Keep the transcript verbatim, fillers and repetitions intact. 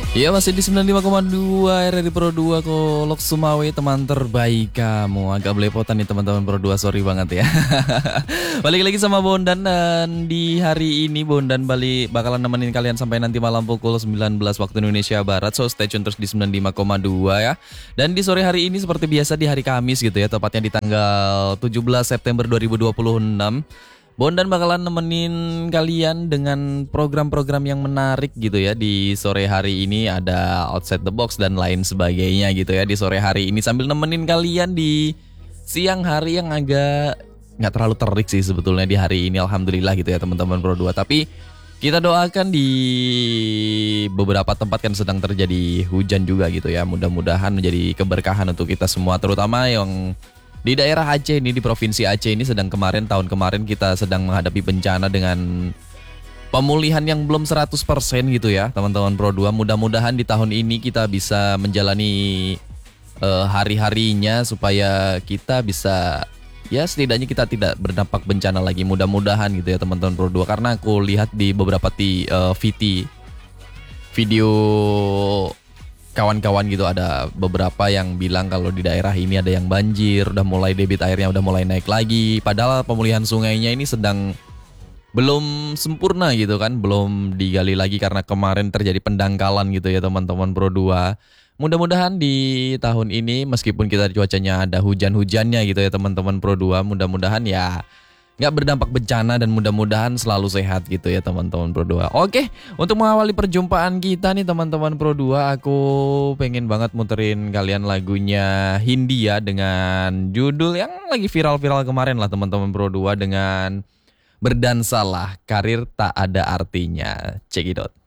Iya masih di sembilan puluh lima koma dua R R I Pro dua Kolok Sumawe, teman terbaik kamu. Agak belepotan nih teman-teman Pro dua, sorry banget ya. Balik lagi sama Bondan, dan di hari ini Bondan balik bakalan nemenin kalian sampai nanti malam pukul sembilan belas waktu Indonesia Barat. So stay tune terus di sembilan puluh lima koma dua ya. Dan di sore hari ini seperti biasa di hari Kamis gitu ya, tepatnya di tanggal tujuh belas September dua ribu dua puluh enam. Bondan bakalan nemenin kalian dengan program-program yang menarik gitu ya. Di sore hari ini ada Outside the Box dan lain sebagainya gitu ya di sore hari ini, sambil nemenin kalian di siang hari yang agak nggak terlalu terik sih sebetulnya di hari ini, alhamdulillah gitu ya teman-teman Pro dua. Tapi kita doakan di beberapa tempat kan sedang terjadi hujan juga gitu ya. Mudah-mudahan menjadi keberkahan untuk kita semua, terutama yang di daerah Aceh ini, di provinsi Aceh ini sedang kemarin, tahun kemarin kita sedang menghadapi bencana dengan pemulihan yang belum seratus persen gitu ya teman-teman Pro dua. Mudah-mudahan di tahun ini kita bisa menjalani uh, hari-harinya supaya kita bisa, ya setidaknya kita tidak berdampak bencana lagi. Mudah-mudahan gitu ya teman-teman Pro dua. Karena aku lihat di beberapa ti, uh, V T video kawan-kawan gitu, ada beberapa yang bilang kalau di daerah ini ada yang banjir, udah mulai debit airnya udah mulai naik lagi. Padahal pemulihan sungainya ini sedang belum sempurna gitu kan, belum digali lagi karena kemarin terjadi pendangkalan gitu ya teman-teman Pro dua. Mudah-mudahan di tahun ini meskipun kita cuacanya ada hujan-hujannya gitu ya teman-teman Pro dua, mudah-mudahan ya nggak berdampak bencana dan mudah-mudahan selalu sehat gitu ya teman-teman Pro dua. Oke, untuk mengawali perjumpaan kita nih teman-teman Pro dua, aku pengen banget muterin kalian lagunya Hindia dengan judul yang lagi viral-viral kemarin lah teman-teman Pro dua, dengan Berdansalah, Karir Tak Ada Artinya. Check it out.